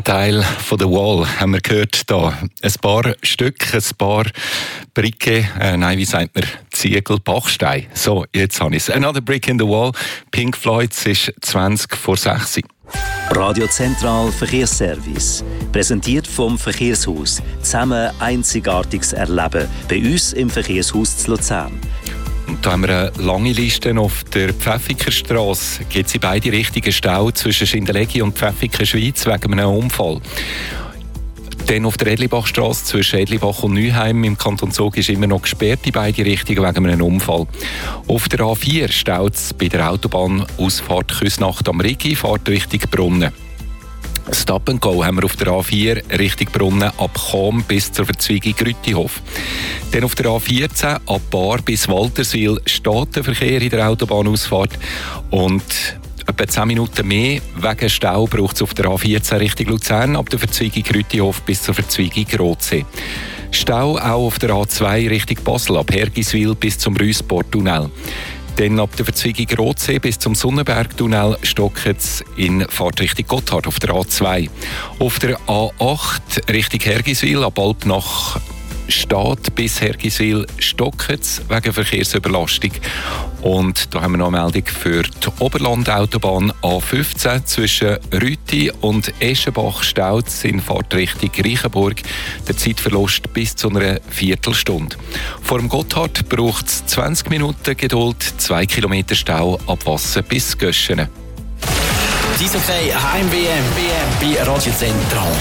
Teil von der Wall haben wir gehört da. Ein paar Stücke, ein paar Bricke, wie sagt man, Ziegel, Bachstein. So, jetzt habe ich es. Another Brick in the Wall. Pink Floyd, es ist 20 vor 6. Radio Zentral Verkehrsservice. Präsentiert vom Verkehrshaus. Zusammen einzigartiges Erleben. Bei uns im Verkehrshaus zu Luzern. Und da haben wir eine lange Liste. Auf der Pfäffikerstrasse gibt es in beide Richtungen Stau zwischen Schindellegi und Pfäffiker Schweiz wegen einem Unfall. Dann auf der Edlibachstrasse zwischen Edlibach und Neuheim im Kanton Zug ist immer noch gesperrt in beide Richtungen wegen einem Unfall. Auf der A4 staut es bei der Autobahnausfahrt Küsnacht am Rigi, Fahrt Richtung Brunnen. Stop and Go haben wir auf der A4 Richtung Brunnen ab Cham bis zur Verzweigung Rüttihof. Dann auf der A14 ab Bar bis Walterswil steht der Verkehr in der Autobahnausfahrt und etwa 10 Minuten mehr wegen Stau braucht es auf der A14 Richtung Luzern ab der Verzweigung Rüttihof bis zur Verzweigung Rotsee. Stau auch auf der A2 Richtung Basel ab Hergiswil bis zum Rüssportunnel. Dann ab der Verzweigung Rotsee bis zum Sonnenbergtunnel stockt es in Fahrtrichtung Gotthard auf der A2. Auf der A8 Richtung Hergiswil ab Alp nach Stadt bis Hergiswil stockt es wegen Verkehrsüberlastung. Und da haben wir noch eine Meldung für die Oberlandautobahn A15 zwischen Rüti und Eschenbach staut es in Fahrtrichtung Reichenburg. Der Zeitverlust bis zu einer Viertelstunde. Vor dem Gotthard braucht es 20 Minuten Geduld, 2 Kilometer Stau ab Wassen bis Göschenen. Eishockey Heim-WM bei Radio Zentral.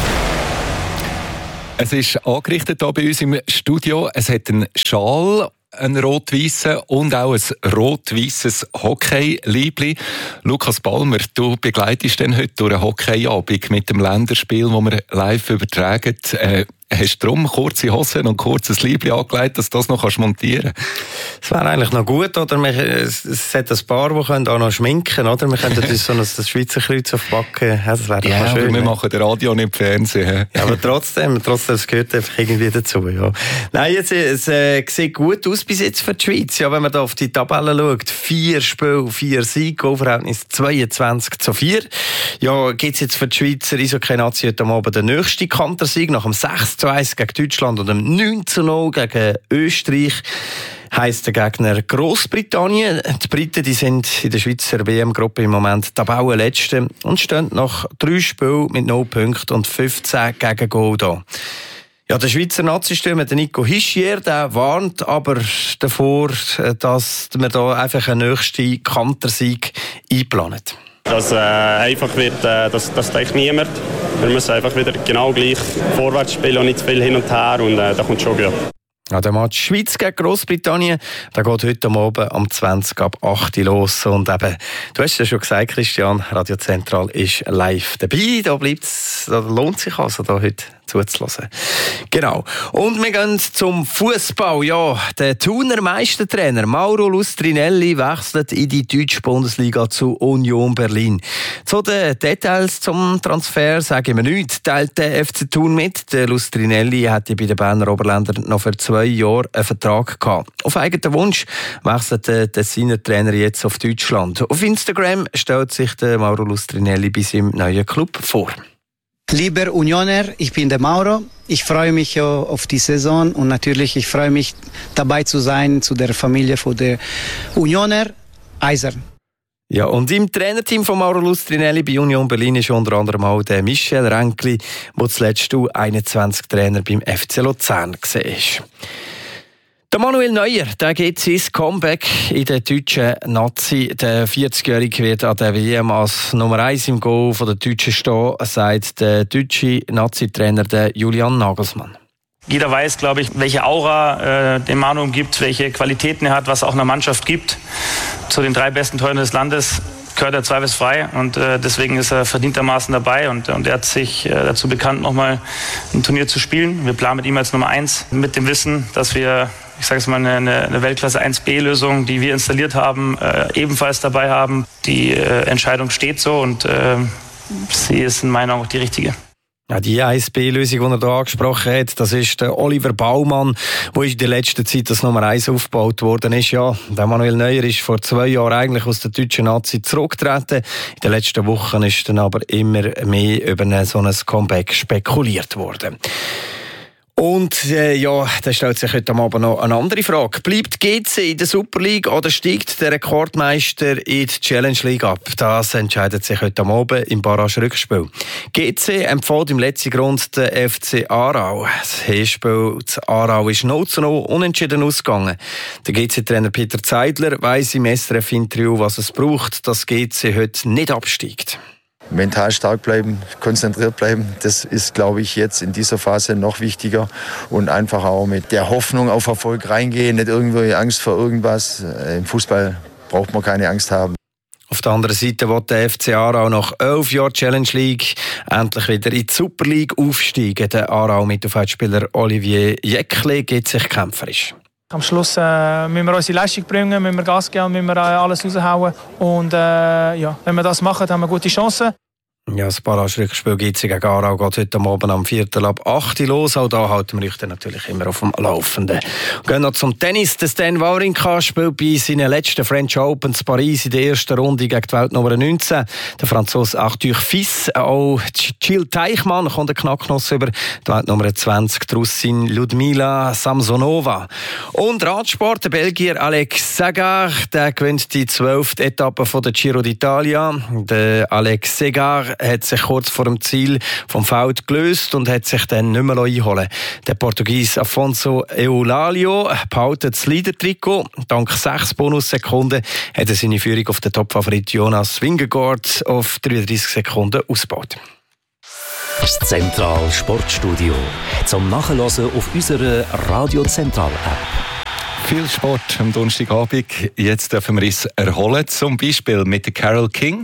Es ist angerichtet hier bei uns im Studio. Es hat einen Schal, einen rot-weißen und auch ein rot-weißes Hockey-Liebli. Lukas Balmer, du begleitest dann heute durch einen Hockeyabend mit dem Länderspiel, das wir live übertragen. Hast du darum kurze Hosen und kurzes Liebli angelegt, dass du das noch montieren kannst? Das wäre eigentlich noch gut, oder? Es hat ein paar, die können auch noch schminken, oder? Wir könnten uns so das Schweizer Kreuz auf die Backe, das wäre ja, schön. Aber wir machen das Radio nicht Fernsehen. Ja, aber trotzdem, es gehört einfach irgendwie dazu, ja. Nein, es sieht gut aus bis jetzt für die Schweiz. Ja, wenn man da auf die Tabelle schaut, 4 Spiele, 4 Siege, Goalverhältnis 22:4. Ja, gibt es jetzt für die Schweizer Eishockey-Nazi heute Abend den nächsten Kantersieg nach dem 6:1 gegen Deutschland und dem 9:0 gegen Österreich. Heisst der Gegner Grossbritannien. Die Briten die sind in der Schweizer WM-Gruppe im Moment Tabellenletzte und stehen nach 3 Spielen mit 0 Punkten und 15 Gegengol da. Ja, der Schweizer Nazi-Stürmer, der Nico Hischier, der warnt aber davor, dass wir da einfach einen nächsten Kantersieg einplanen. Dass einfach wird, das denkt niemand. Wir müssen einfach wieder genau gleich vorwärts spielen und nicht zu viel hin und her und da kommt schon gut. Ja, der Match Schweiz gegen Grossbritannien, der geht heute Abend am 20 ab 8 Uhr los. Und eben, du hast es ja schon gesagt, Christian, Radio Zentral ist live dabei. Da lohnt sich also, da heute zuzulassen. Genau. Und wir gehen zum Fußball. Ja, der Thuner Meistertrainer Mauro Lustrinelli wechselt in die deutsche Bundesliga zu Union Berlin. Zu den Details zum Transfer sagen wir nichts. Teilt der FC Thun mit. Der Lustrinelli hatte bei den Berner Oberländern noch für 2 Jahre einen Vertrag gehabt. Auf eigenen Wunsch wechselt der Tessiner Trainer jetzt auf Deutschland. Auf Instagram stellt sich der Mauro Lustrinelli bei seinem neuen Club vor. Lieber Unioner, ich bin der Mauro. Ich freue mich auf die Saison und natürlich ich freue mich dabei zu sein zu der Familie von der Unioner Eisern. Ja, und im Trainerteam von Mauro Lustrinelli bei Union Berlin ist unter anderem auch der Michel Renkli, der zuletzt U21-Trainer beim FC Luzern war. Der Manuel Neuer, der geht sein Comeback in der deutschen Nazi. Der 40-Jährige wird an der WM als Nummer 1 im Goal von der Deutschen stehen, sagt der deutsche Nazi-Trainer Julian Nagelsmann. Jeder weiß, glaube ich, welche Aura den Manu umgibt, welche Qualitäten er hat, was auch eine Mannschaft gibt. Zu den 3 besten Torhütern des Landes gehört er zweifelsfrei und deswegen ist er verdientermaßen dabei und er hat sich dazu bekannt, nochmal ein Turnier zu spielen. Wir planen mit ihm als Nummer 1 mit dem Wissen, dass wir, ich sage es mal, eine Weltklasse 1B-Lösung, die wir installiert haben, ebenfalls dabei haben. Die Entscheidung steht so und sie ist in meinen Augen auch die richtige. Ja, die 1B-Lösung, die er hier angesprochen hat, das ist der Oliver Baumann, der in der letzten Zeit das Nummer 1 aufgebaut worden ist. Ja, der Manuel Neuer ist vor 2 Jahren eigentlich aus der deutschen Nazi zurückgetreten. In den letzten Wochen ist dann aber immer mehr über so ein Comeback spekuliert worden. Und ja, da stellt sich heute Abend noch eine andere Frage. Bleibt GC in der Super League oder steigt der Rekordmeister in die Challenge League ab? Das entscheidet sich heute Abend im Barrage-Rückspiel. GC empfiehlt im letzten Grund den FC Aarau. Das Hinspiel zu Aarau ist 0:0 unentschieden ausgegangen. Der GC-Trainer Peter Zeidler weiss im SRF-Interview, was es braucht, dass GC heute nicht absteigt. Mental stark bleiben, konzentriert bleiben, das ist, glaube ich, jetzt in dieser Phase noch wichtiger. Und einfach auch mit der Hoffnung auf Erfolg reingehen, nicht irgendwie Angst vor irgendwas. Im Fußball braucht man keine Angst haben. Auf der anderen Seite will der FC Aarau nach 11 Jahren Challenge League endlich wieder in die Super League aufsteigen. Der Aarau-Mittelfeldspieler Olivier Jäckli geht sich kämpferisch. Am Schluss müssen wir unsere Leistung bringen, müssen wir Gas geben, müssen wir alles raushauen. Und wenn wir das machen, haben wir gute Chancen. Ja, das Barrage-Rückspiel GC gegen Aarau geht heute Abend am 7:45 los. Auch da halten wir euch dann natürlich immer auf dem Laufenden. Wir gehen noch zum Tennis. Der Stan Wawrinka spielt bei seinen letzten French Open in Paris in der ersten Runde gegen die Weltnummer 19. Der Franzose Arthur Fils. Auch Jill Teichmann kommt einen Knacknuss über die Weltnummer 20, die Russin Ludmila Samsonova. Und Radsport, der Belgier Alex Segar, der gewinnt die 12. Etappe von der Giro d'Italia. Der Alex Segar hat sich kurz vor dem Ziel vom Feld gelöst und hat sich dann nicht mehr einholen. Der Portugiese Afonso Eulalio behaltet das Leader-Trikot. Dank 6 Bonussekunden hat er seine Führung auf den Topfavorit Jonas Vingegaard auf 33 Sekunden ausgebaut. Das Zentral Sportstudio. Zum Nachhören auf unserer Radio Zentral App. Viel Sport am Donnerstagabend. Jetzt dürfen wir uns erholen. Zum Beispiel mit der Carole King.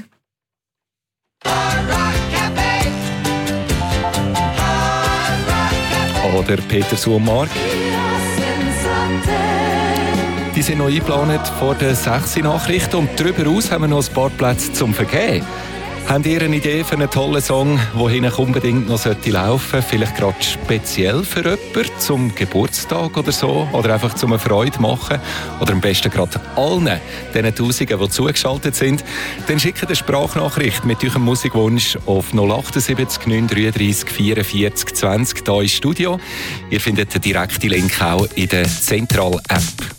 Oder Peter Suhrmark. Die sind noch eingeplant vor der 6 Nachrichten und darüber hinaus haben wir noch ein paar Plätze zum Vergeben. Habt ihr eine Idee für einen tollen Song, der hinten unbedingt noch laufen sollte? Vielleicht gerade speziell für jemanden, zum Geburtstag oder so? Oder einfach zum eine Freude machen? Oder am besten gerade allen, diesen Tausenden, die zugeschaltet sind? Dann schickt eine Sprachnachricht mit eurem Musikwunsch auf 078 933 44 20 hier ins Studio. Ihr findet den direkten Link auch in der Zentral-App.